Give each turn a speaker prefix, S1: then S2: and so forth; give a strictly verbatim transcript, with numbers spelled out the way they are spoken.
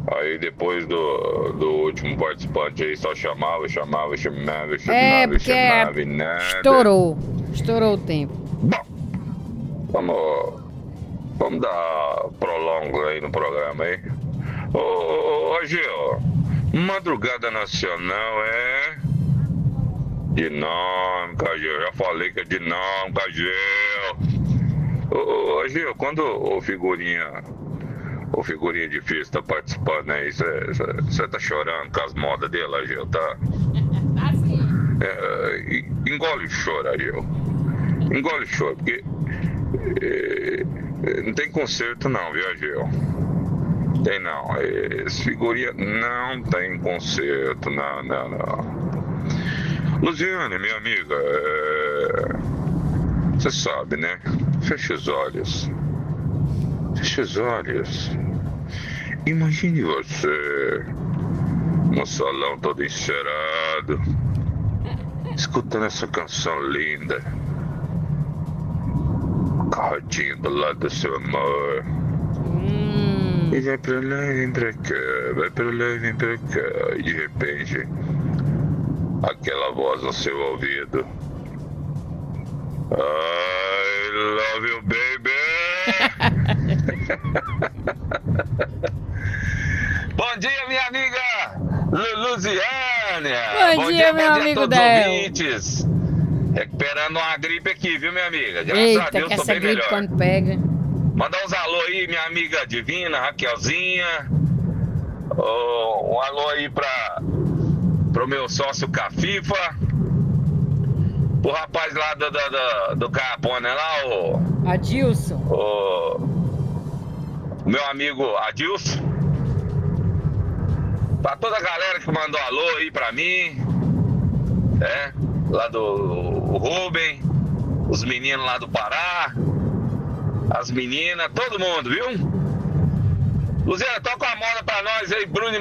S1: Aí depois do, do último participante aí só chamava, chamava, chamava, chamava,
S2: É, porque
S1: chamava e nada.
S2: estourou. Estourou o tempo.
S1: Bom, vamos, vamos dar prolongo aí no programa aí. Ô, ô, ô Gil, Madrugada Nacional é dinâmica, Gil. Já falei que é dinâmica, Gil. Ô, ô Gil, quando o figurinha, o figurinha difícil tá participando aí, você tá chorando com as modas dele, Gil, tá?
S2: Assim.
S1: É, engole o choro, Gil. Engole o choro, porque é, não tem conserto não, viu, Gil? Tem não. Esse figurinha não tem conserto, não, não, não. Luziane, minha amiga, você é... sabe, né? Feche os olhos. Feche os olhos. Imagine você no salão todo encerado, escutando essa canção linda. Carradinho do lado do seu amor.
S2: Hum.
S1: E vai pra lá e vem pra cá, vai pra lá e vem pra cá. E de repente, aquela voz no seu ouvido. I love you, baby. Bom dia, minha amiga Lu- Luziânia.
S2: Bom, bom dia, dia, meu bom amigo
S1: Del. Recuperando uma gripe aqui, viu, minha amiga? Graças
S2: Eita,
S1: a Deus,
S2: que
S1: tô
S2: essa
S1: bem
S2: gripe
S1: melhor.
S2: Quando pega.
S1: Mandar uns alô aí, minha amiga Divina, Raquelzinha. Oh, um alô aí pra pro meu sócio Cafifa. O rapaz lá do, do, do, do Capone lá, o...
S2: Adilson.
S1: O... o meu amigo Adilson. Pra toda a galera que mandou alô aí pra mim. É, lá do o Rubem. Os meninos lá do Pará. As meninas, todo mundo, viu? Luziana, toca uma moda pra nós aí, Bruno e